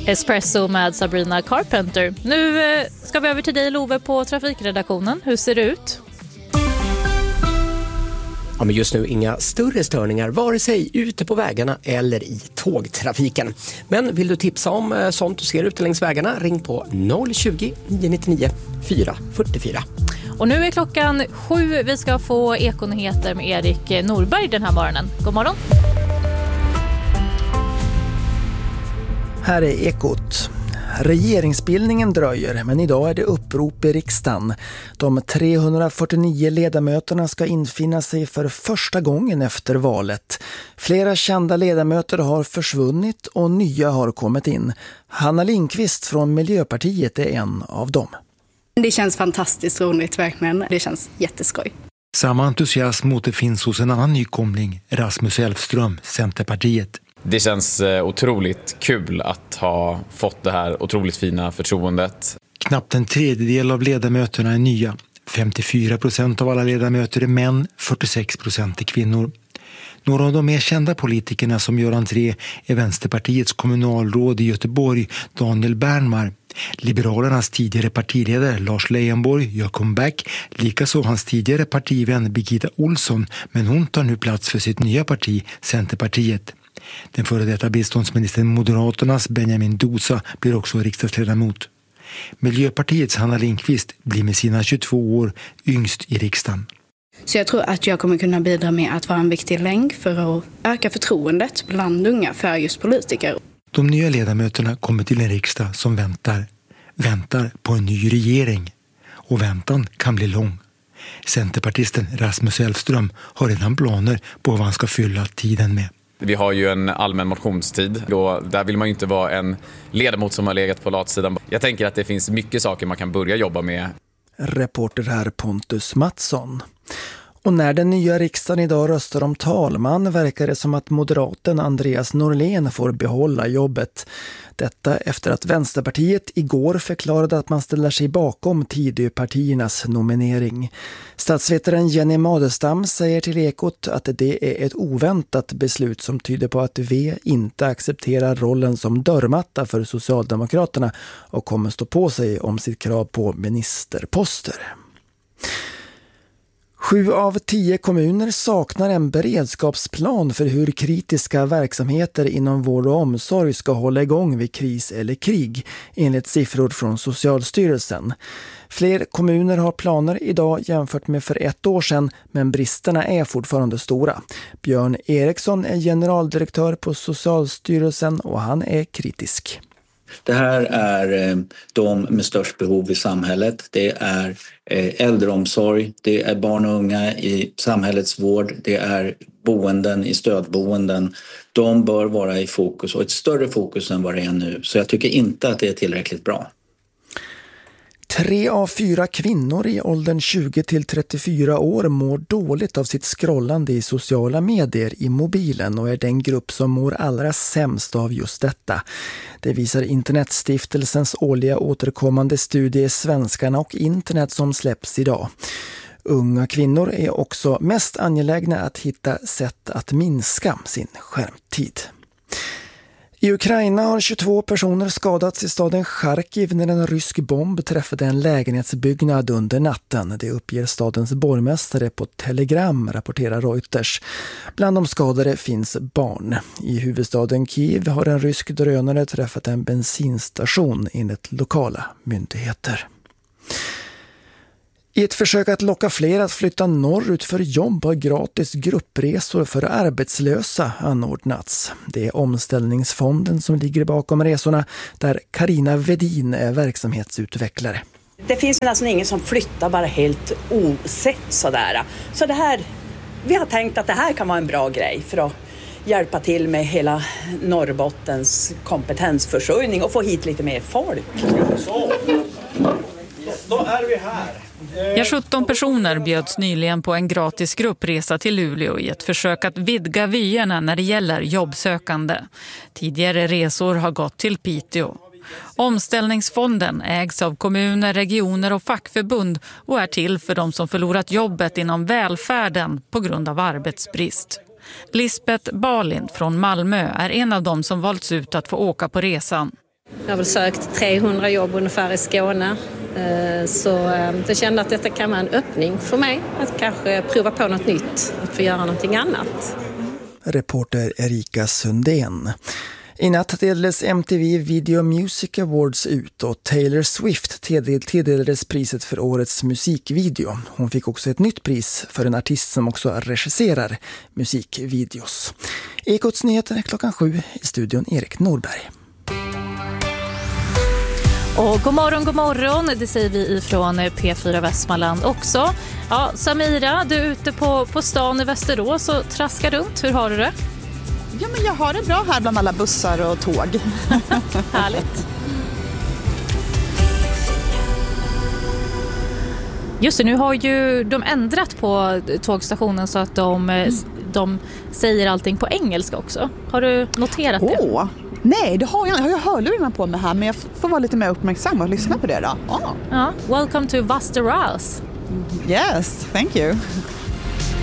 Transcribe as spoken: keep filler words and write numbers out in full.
Espresso med Sabrina Carpenter. Nu ska vi över till dig, Love, på trafikredaktionen. Hur ser det ut? Ja, men just nu inga större störningar vare sig ute på vägarna eller i tågtrafiken. Men vill du tipsa om sånt du ser ute längs vägarna, ring på noll tjugo, nio nittionio, fyra fyrtiofyra. Och nu är klockan sju. Vi ska få ekonyheter med Erik Norberg den här morgonen. God morgon. Här är Ekot. Regeringsbildningen dröjer, men idag är det upprop i riksdagen. De trehundrafyrtionio ledamöterna ska infinna sig för första gången efter valet. Flera kända ledamöter har försvunnit och nya har kommit in. Hanna Lindqvist från Miljöpartiet är en av dem. Det känns fantastiskt roligt, verkligen. Det känns jätteskoj. Samma entusiasm återfinns hos en annan nykomling, Rasmus Elfström, Centerpartiet. Det känns otroligt kul att ha fått det här otroligt fina förtroendet. Knappt en tredjedel av ledamöterna är nya. femtiofyra procent av alla ledamöter är män, fyrtiosex procent är kvinnor. Några av de mer kända politikerna som gör entré är Vänsterpartiets kommunalråd i Göteborg, Daniel Bernmar. Liberalernas tidigare partiledare Lars Leijonborg gör comeback, likaså hans tidigare partivän Birgitta Olsson, men hon tar nu plats för sitt nya parti, Centerpartiet. Den före detta biståndsministern Moderaternas Benjamin Dosa blir också riksdagsledamot. Miljöpartiets Hanna Lindqvist blir med sina tjugotvå år yngst i riksdagen. Så jag tror att jag kommer kunna bidra med att vara en viktig länk för att öka förtroendet bland unga för just politiker. De nya ledamöterna kommer till en riksdag som väntar. Väntar på en ny regering. Och väntan kan bli lång. Centerpartisten Rasmus Elfström har redan planer på vad han ska fylla tiden med. Vi har ju en allmän motionstid. Då, där vill man ju inte vara en ledamot som har legat på latsidan. Jag tänker att det finns mycket saker man kan börja jobba med. Reporter här Pontus Mattsson. Och när den nya riksdagen idag röstar om talman verkar det som att moderaten Andreas Norlén får behålla jobbet. Detta efter att Vänsterpartiet igår förklarade att man ställer sig bakom Tidöpartiernas nominering. Statsvetaren Jenny Madestam säger till Ekot att det är ett oväntat beslut som tyder på att V inte accepterar rollen som dörrmatta för Socialdemokraterna och kommer stå på sig om sitt krav på ministerposter. Sju av tio kommuner saknar en beredskapsplan för hur kritiska verksamheter inom vård och omsorg ska hålla igång vid kris eller krig, enligt siffror från Socialstyrelsen. Fler kommuner har planer idag jämfört med för ett år sedan, men bristerna är fortfarande stora. Björn Eriksson är generaldirektör på Socialstyrelsen och han är kritisk. Det här är de med störst behov i samhället. Det är äldreomsorg, det är barn och unga i samhällets vård, det är boenden i stödboenden. De bör vara i fokus och ett större fokus än vad det är nu. Så jag tycker inte att det är tillräckligt bra. Tre av fyra kvinnor i åldern tjugo till trettiofyra år mår dåligt av sitt scrollande i sociala medier i mobilen och är den grupp som mår allra sämst av just detta. Det visar Internetstiftelsens årliga återkommande studie Svenskarna och internet som släpps idag. Unga kvinnor är också mest angelägna att hitta sätt att minska sin skärmtid. I Ukraina har tjugotvå personer skadats i staden Charkiv när en rysk bomb träffade en lägenhetsbyggnad under natten. Det uppger stadens borgmästare på Telegram, rapporterar Reuters. Bland de skadade finns barn. I huvudstaden Kiev har en rysk drönare träffat en bensinstation enligt lokala myndigheter. I ett försök att locka fler att flytta norrut för jobb har gratis gruppresor för arbetslösa anordnats. Det är Omställningsfonden som ligger bakom resorna, där Carina Vedin är verksamhetsutvecklare. Det finns alltså ingen som flyttar bara helt osett sådär. Så det här, vi har tänkt att det här kan vara en bra grej för att hjälpa till med hela Norrbottens kompetensförsörjning och få hit lite mer folk. Så, då är vi här. Ja, sjutton personer bjöds nyligen på en gratis gruppresa till Luleå i ett försök att vidga vyerna när det gäller jobbsökande. Tidigare resor har gått till Piteå. Omställningsfonden ägs av kommuner, regioner och fackförbund och är till för de som förlorat jobbet inom välfärden på grund av arbetsbrist. Lisbeth Balind från Malmö är en av dem som valts ut att få åka på resan. Jag har väl sökt trehundra jobb ungefär i Skåne. Så jag kände att detta kan vara en öppning för mig. Att kanske prova på något nytt. Att få göra någonting annat. Reporter Erika Sundén. I natt delades M T V Video Music Awards ut och Taylor Swift tilldelades priset för årets musikvideo. Hon fick också ett nytt pris för en artist som också regisserar musikvideos. Ekots nyheter klockan sju, i studion Erik Norberg. Och god morgon, god morgon, det säger vi ifrån P fyra Västmanland också. Ja, Samira, du är ute på, på stan i Västerås och traskar runt. Hur har du det? Ja, men jag har det bra här bland alla bussar och tåg. Härligt. Just det, nu har ju de ändrat på tågstationen så att de, mm. de säger allting på engelska också. Har du noterat det? Åh, nej, det har jag. Jag har hörlurarna på mig här, men jag får vara lite mer uppmärksam och lyssna på det då. Ah. Ja, welcome to Västerås. Yes, thank you.